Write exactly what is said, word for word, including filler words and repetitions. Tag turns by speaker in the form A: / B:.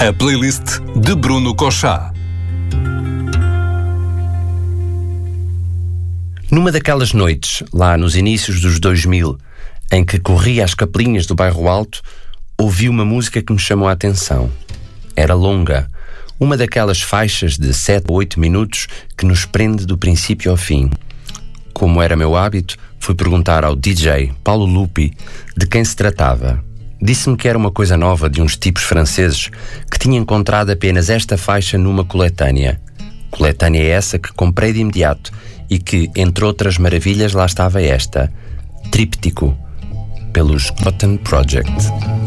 A: A playlist de Bruno Cochá.
B: Numa daquelas noites, lá nos inícios dos dois mil, em que corria às capelinhas do Bairro Alto, ouvi uma música que me chamou a atenção. Era longa, uma daquelas faixas de sete ou oito minutos que nos prende do princípio ao fim. Como era meu hábito, fui perguntar ao D J Paulo Lupi de quem se tratava. Disse-me que era uma coisa nova de uns tipos franceses que tinha encontrado apenas esta faixa numa coletânea. Coletânea essa que comprei de imediato e que, entre outras maravilhas, lá estava esta, Tríptico, pelos Cotton Project.